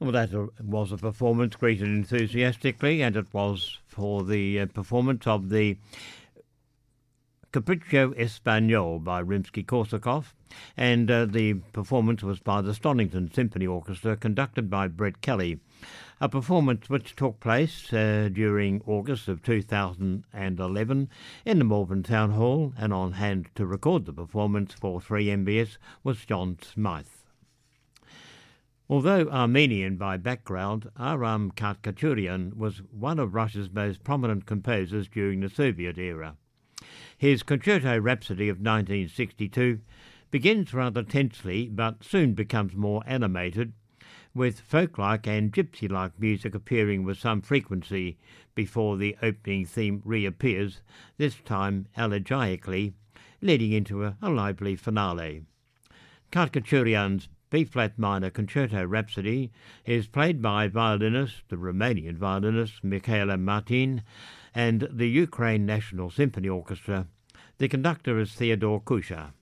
Well, that was a performance greeted enthusiastically, and it was for the performance of the Capriccio Espagnol by Rimsky-Korsakov, and the performance was by the Stonington Symphony Orchestra, conducted by Brett Kelly, a performance which took place during August of 2011 in the Melbourne Town Hall, and on hand to record the performance for 3MBS was John Smythe. Although Armenian by background, Aram Khatchurian was one of Russia's most prominent composers during the Soviet era. His Concerto Rhapsody of 1962 begins rather tensely but soon becomes more animated, with folk-like and gypsy-like music appearing with some frequency before the opening theme reappears, this time elegiacally, leading into a lively finale. Khatchurian's B-flat minor Concerto Rhapsody is played by violinist, the Romanian violinist Michaela Martin, and the Ukraine National Symphony Orchestra. The conductor is Theodore Kusha.